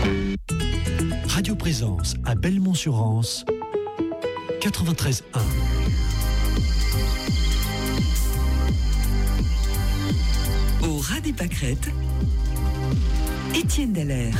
Radio Présence à Belmont-sur-Anse, 93.1. Au ras des pâquerettes, Étienne Dallaire.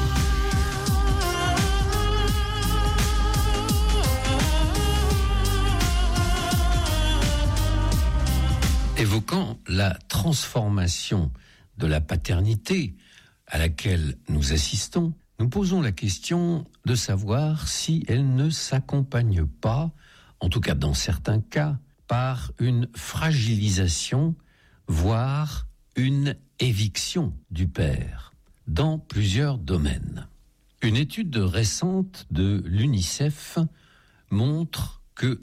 Évoquant la transformation de la paternité à laquelle nous assistons, nous posons la question de savoir si elle ne s'accompagne pas, en tout cas dans certains cas, par une fragilisation, voire une éviction du père, dans plusieurs domaines. Une étude récente de l'UNICEF montre que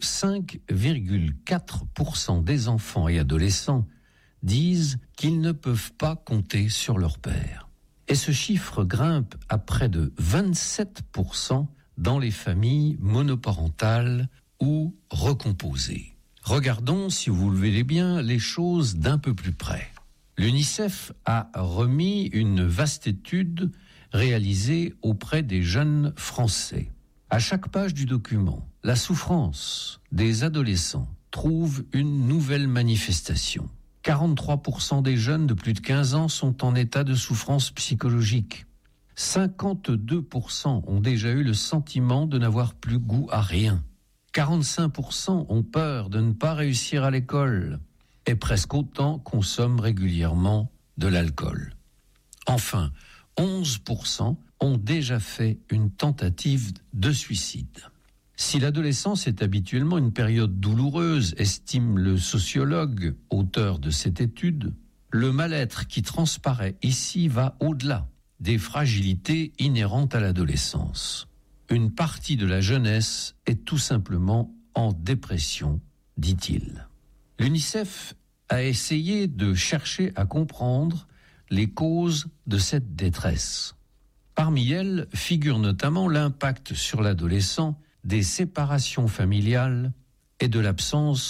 5,4% des enfants et adolescents disent qu'ils ne peuvent pas compter sur leur père. Et ce chiffre grimpe à près de 27% dans les familles monoparentales ou recomposées. Regardons, si vous le voulez bien, les choses d'un peu plus près. L'UNICEF a remis une vaste étude réalisée auprès des jeunes Français. À chaque page du document, la souffrance des adolescents trouve une nouvelle manifestation. 43% des jeunes de plus de 15 ans sont en état de souffrance psychologique. 52% ont déjà eu le sentiment de n'avoir plus goût à rien. 45% ont peur de ne pas réussir à l'école. Et presque autant consomment régulièrement de l'alcool. Enfin, 11% ont déjà fait une tentative de suicide. Si l'adolescence est habituellement une période douloureuse, estime le sociologue, auteur de cette étude, le mal-être qui transparaît ici va au-delà des fragilités inhérentes à l'adolescence. Une partie de la jeunesse est tout simplement en dépression, dit-il. L'UNICEF a essayé de chercher à comprendre les causes de cette détresse. Parmi elles figure notamment l'impact sur l'adolescent des séparations familiales et de l'absence